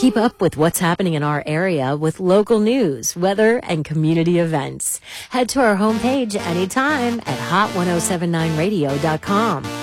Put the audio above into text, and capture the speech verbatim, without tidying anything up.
Keep up with what's happening in our area with local news, weather, and community events. Head to our homepage anytime at hot ten seventy-nine radio dot com.